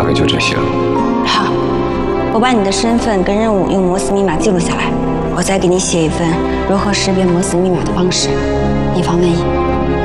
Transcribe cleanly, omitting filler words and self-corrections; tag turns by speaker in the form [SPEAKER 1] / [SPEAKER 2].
[SPEAKER 1] 概就这些了。
[SPEAKER 2] 好，我把你的身份跟任务用摩斯密码记录下来，我再给你写一份如何识别摩斯密码的方式，以防万一。